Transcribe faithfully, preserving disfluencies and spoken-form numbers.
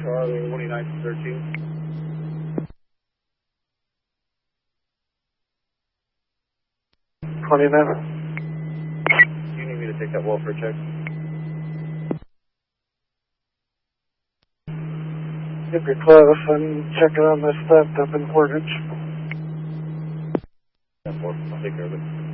Charlie twenty-nine thirteen. twenty-nine. Do you need me to take that welfare check? If you're close, I'm checking on this theft up in Portage. I'll take care of it.